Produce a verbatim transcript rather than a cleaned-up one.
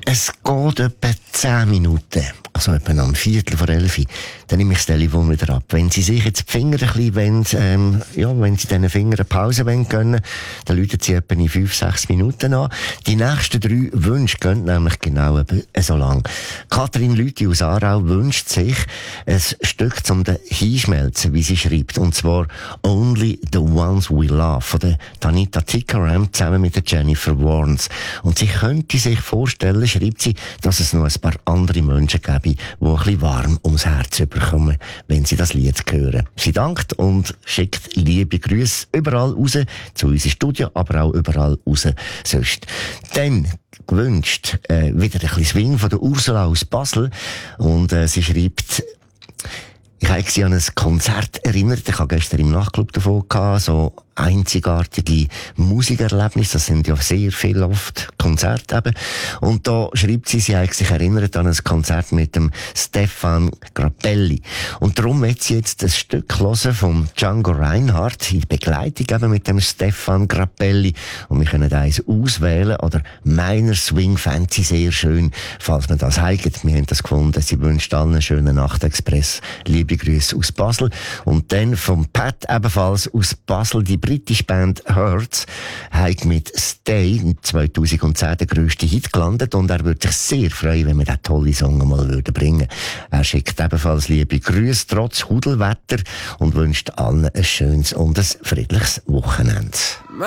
Es geht etwa zehn Minuten, also etwa am Viertel vor elf. Dann nehme ich das Telefon wieder ab. Wenn Sie sich jetzt die Finger ein bisschen wollen, ähm, ja, wenn Sie diesen Fingern eine Pause wollen können, dann läuten Sie etwa in fünf, sechs Minuten an. Die nächsten drei Wünsche gehen nämlich genau so lang. Kathrin Lüthi aus Aarau wünscht sich ein Stück zum Hinschmelzen, wie sie schreibt. Und zwar Only the Ones We Love von der Tanita Tikaram zusammen mit der Jennifer Warnes. Und sie könnte sich vorstellen, schreibt sie, dass es noch ein paar andere Menschen gäbe, die ein bisschen warm ums Herz bekommen, wenn sie das Lied hören. Sie dankt und schickt liebe Grüße überall raus, zu unserem Studio, aber auch überall raus sonst. Dann gewünscht äh, wieder ein bisschen Swing von der Ursula aus Basel und äh, sie schreibt, ich habe sie an ein Konzert erinnert. Ich habe gestern im Nachtclub davon gehabt, so einzigartige Musikerlebnisse. Das sind ja sehr viel oft Konzerte eben. Und da schreibt sie, sie hat sich erinnert an ein Konzert mit dem Stefan Grappelli. Und darum wird sie jetzt ein Stück hören vom Django Reinhardt in Begleitung eben mit dem Stefan Grappelli. Und wir können eins auswählen oder meiner Swing Fancy sehr schön, falls man das heigt. Wir haben das gefunden. Sie wünscht allen einen schönen Nachtexpress. Liebe Grüße aus Basel. Und dann vom Pat ebenfalls aus Basel die britische Band Hurts hat mit Stay zweitausendzehn den grössten Hit gelandet und er würde sich sehr freuen, wenn wir diesen tollen Song mal würden bringen. Er schickt ebenfalls liebe Grüße trotz Hudelwetter und wünscht allen ein schönes und ein friedliches Wochenende.